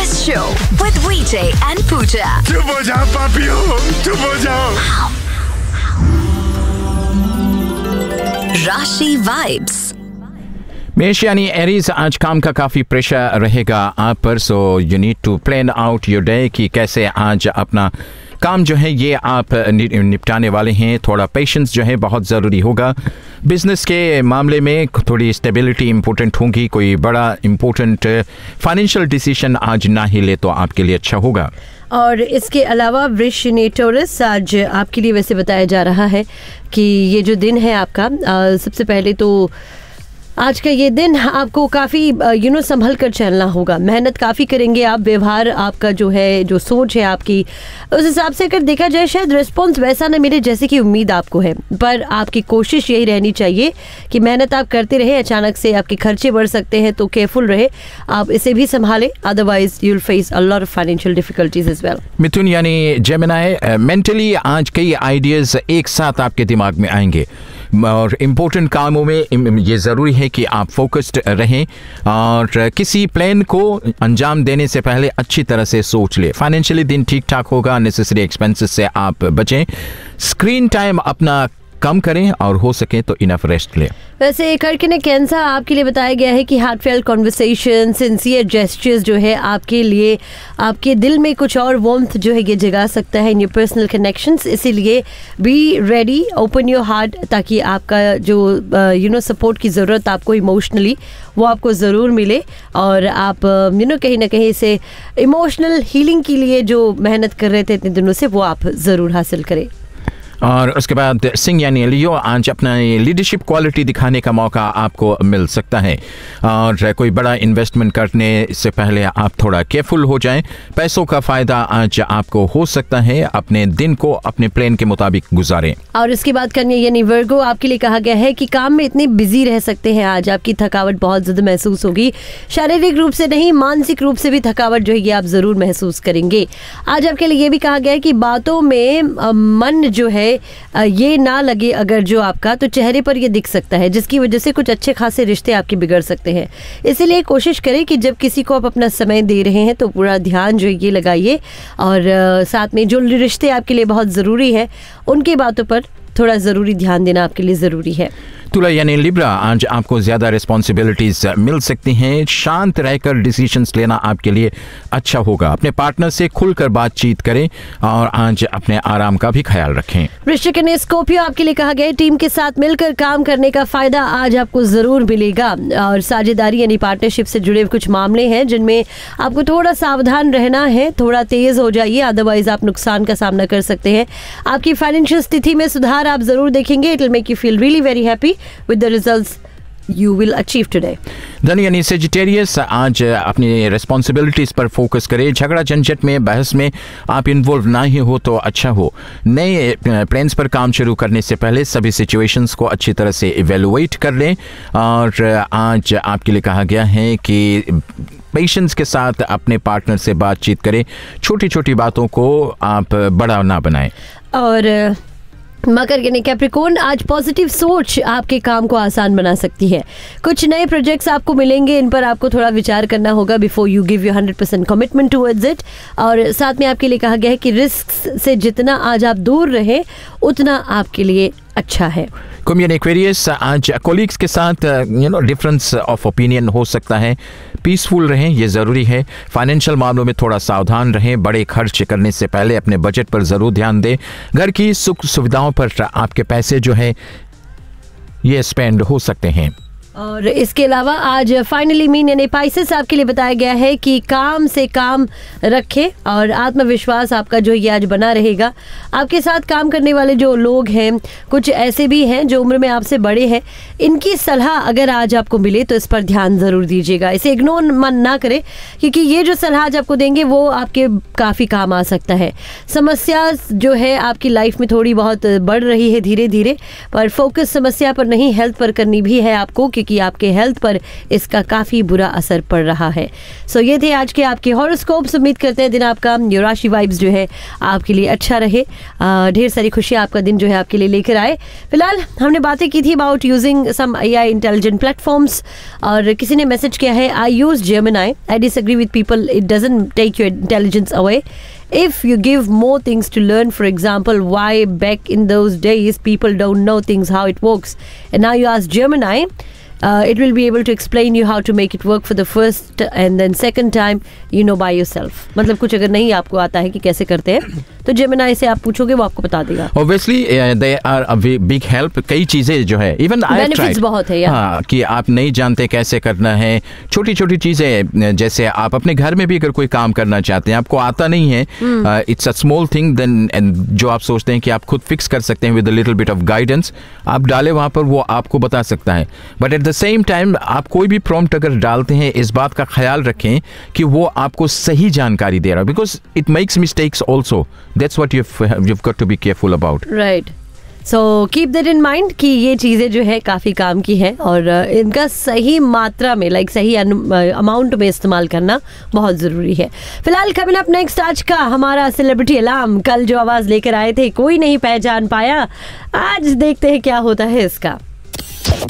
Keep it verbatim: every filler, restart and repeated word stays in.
breakfast show with Vijay and Pooja. चुप हो जाओ पापियों, चुप हो जाओ। राशि वाइब्स। मेष यानी एरीज, आज काम का काफ़ी प्रेशर रहेगा आप पर, so you need to plan out your day कि कैसे आज अपना काम जो है ये आप निपटाने वाले हैं। थोड़ा पेशेंस जो है बहुत ज़रूरी होगा। बिजनेस के मामले में थोड़ी स्टेबिलिटी इम्पोर्टेंट होगी। कोई बड़ा इम्पोर्टेंट फाइनेंशियल डिसीजन आज ना ही ले तो आपके लिए अच्छा होगा। और इसके अलावा वृष यानी टॉरस, आज आपके लिए वैसे बताया जा रहा है कि ये जो दिन है आपका, आ, सबसे पहले तो आज का ये दिन आपको काफ़ी यू नो संभल कर चलना होगा। मेहनत काफ़ी करेंगे आप, व्यवहार आपका जो है, जो सोच है आपकी, उस हिसाब से अगर देखा जाए शायद रिस्पॉन्स वैसा ना मिले जैसे कि उम्मीद आपको है, पर आपकी कोशिश यही रहनी चाहिए कि मेहनत आप करते रहे। अचानक से आपके खर्चे बढ़ सकते हैं तो केयरफुल रहे, आप इसे भी संभालें, otherwise you will face a lot of financial difficulties as well. मिथुन यानी जेमिनी, मेंटली आज कई आइडियाज़ एक साथ आपके दिमाग में आएंगे और इम्पोर्टेंट कामों में ये ज़रूरी है कि आप फोकस्ड रहें और किसी प्लान को अंजाम देने से पहले अच्छी तरह से सोच लें। फाइनेंशियली दिन ठीक ठाक होगा, नेसेसरी एक्सपेंसेस से आप बचें, स्क्रीन टाइम अपना कम करें और हो सके तो इनफ रेस्ट लें। वैसे कर्क ने कैंसर, आपके लिए बताया गया है कि हार्टफेल्ट कॉन्वर्सेशन, सिंसियर जेस्चर्स जो है आपके लिए आपके दिल में कुछ और वार्मथ जो है ये जगा सकता है इन योर पर्सनल कनेक्शंस। इसीलिए be ready, open your heart, ताकि आपका जो यू नो सपोर्ट की ज़रूरत आपको इमोशनली वो आपको ज़रूर मिले और आप यू नो कहीं ना कहीं से इमोशनल हीलिंग के लिए जो मेहनत कर रहे थे इतने दिनों से वो आप ज़रूर हासिल करें। और उसके बाद सिंह यानी लियो, आज अपना लीडरशिप क्वालिटी दिखाने का मौका आपको मिल सकता है और कोई बड़ा इन्वेस्टमेंट करने से पहले आप थोड़ा केयरफुल हो जाएं। पैसों का फ़ायदा आज आपको हो सकता है। अपने दिन को अपने प्लान के मुताबिक गुजारें। और इसकी बात करनी है यानी वर्गो, आपके लिए कहा गया है कि काम में इतने बिजी रह सकते हैं, आज आपकी थकावट बहुत ज़्यादा महसूस होगी। शारीरिक रूप से नहीं, मानसिक रूप से भी थकावट जो है ये आप ज़रूर महसूस करेंगे। आज आपके लिए ये भी कहा गया है कि बातों में मन जो है ये ना लगे अगर जो आपका, तो चेहरे पर ये दिख सकता है, जिसकी वजह से कुछ अच्छे खासे रिश्ते आपके बिगड़ सकते हैं। इसीलिए कोशिश करें कि जब किसी को आप अपना समय दे रहे हैं तो पूरा ध्यान जो ये लगाइए और साथ में जो रिश्ते आपके लिए बहुत ज़रूरी है उनकी बातों पर थोड़ा ज़रूरी ध्यान देना आपके लिए ज़रूरी है। तुला यानी लिब्रा, आज आपको ज़्यादा रिस्पॉन्सिबिलिटीज़ मिल सकती हैं। शांत रहकर डिसीजंस लेना आपके लिए अच्छा होगा। अपने पार्टनर से खुलकर बातचीत करें और आज अपने आराम का भी ख्याल रखें। वृश्चिक ने स्कॉर्पियो, आपके लिए कहा गया है टीम के साथ मिलकर काम करने का फायदा आज आपको ज़रूर मिलेगा और साझेदारी यानी पार्टनरशिप से जुड़े कुछ मामले हैं जिनमें आपको थोड़ा सावधान रहना है। थोड़ा तेज़ हो जाइए, अदरवाइज आप नुकसान का सामना कर सकते हैं। आपकी फाइनेंशियल स्थिति में सुधार आप ज़रूर देखेंगे। It will make you feel really very happy with the results you will achieve today. धन यानी सेजिटेरियस, आज अपनी रिस्पॉन्सिबिलिटीज़ पर फोकस करें। झगड़ा झंझट में, बहस में आप इन्वॉल्व ना ही हो तो अच्छा हो। नए प्लान्स पर काम शुरू करने से पहले सभी सिचुएशंस को अच्छी तरह से इवेलुएट कर लें और आज आपके लिए कहा गया है कि पेशेंस के साथ अपने पार्टनर से बातचीत करें। छोटी छोटी बातों को आप बड़ा ना बनाएं। और मकर यानी कैप्रिकॉर्न, आज पॉजिटिव सोच आपके काम को आसान बना सकती है। कुछ नए प्रोजेक्ट्स आपको मिलेंगे, इन पर आपको थोड़ा विचार करना होगा before you give you hundred percent commitment towards it. और साथ में आपके लिए कहा गया है कि रिस्क से जितना आज आप दूर रहें उतना आपके लिए अच्छा है। कुम्भ एक्वेरियस, आज कोलीग्स के साथ you know difference of opinion हो सकता है। पीसफुल रहें, ये ज़रूरी है। फाइनेंशियल मामलों में थोड़ा सावधान रहें। बड़े खर्च करने से पहले अपने बजट पर ज़रूर ध्यान दें। घर की सुख सुविधाओं पर आपके पैसे जो है ये स्पेंड हो सकते हैं। और इसके अलावा आज फाइनली मीन यानी पाइसेस, आपके लिए बताया गया है कि काम से काम रखें और आत्मविश्वास आपका जो ये आज बना रहेगा। आपके साथ काम करने वाले जो लोग हैं, कुछ ऐसे भी हैं जो उम्र में आपसे बड़े हैं, इनकी सलाह अगर आज आपको मिले तो इस पर ध्यान ज़रूर दीजिएगा। इसे इग्नोर मन ना करें क्योंकि ये जो सलाह आज आपको देंगे वो आपके काफ़ी काम आ सकता है। समस्या जो है आपकी लाइफ में थोड़ी बहुत बढ़ रही है धीरे धीरे, पर फोकस समस्या पर नहीं, हेल्थ पर करनी भी है आपको, क्योंकि आपके हेल्थ पर इसका काफ़ी बुरा असर पड़ रहा है। सो so, ये थे आज के आपके हॉरोस्कोप्स। उम्मीद करते हैं दिन आपका ये राशि वाइब्स जो है आपके लिए अच्छा रहे, ढेर सारी खुशियाँ आपका दिन जो है आपके लिए लेकर आए। फिलहाल हमने बातें की थी about using some AI intelligent platforms, और किसी ने मैसेज किया है, आई use Gemini, I disagree with people, it doesn't take your intelligence away. If you give more things to learn, for example, why back in those days people don't know things, how it works, and now you ask Gemini, uh, it will be able to explain you how to make it work for the first and then second time, you know, by yourself. मतलब कुछ अगर नहीं आपको आता है कि कैसे करते हैं तो जेमिनी से आप पूछोगे, वो आपको बता देगा। Obviously, uh, they are a big help. कई चीजें जो है, even I have tried. बहुत है यार। हाँ, कि आप नहीं जानते कैसे करना है, छोटी छोटी चीजें, जैसे आप अपने घर में भी अगर कोई काम करना चाहते हैं, आपको आता नहीं है, it's a small thing, then जो आप सोचते हैं कि आप खुद फिक्स कर सकते हैं with a little bit of guidance, आप डालें वहां पर, वो आपको बता सकता है। But at the same time आप कोई भी प्रॉम्प्ट अगर डालते हैं, इस बात का ख्याल रखें कि वो आपको सही जानकारी दे रहा है, because it makes mistakes also. That's what you've you've got to be careful about. Right. So keep that in mind कि ये चीज़ें जो है काफ़ी काम की हैं, और इनका सही मात्रा में, लाइक सही अमाउंट में इस्तेमाल करना बहुत ज़रूरी है। फिलहाल कमिंग अप नेक्स्ट आज का हमारा सेलिब्रिटी अलार्म। कल जो आवाज़ लेकर आए थे कोई नहीं पहचान पाया, आज देखते हैं क्या होता है इसका।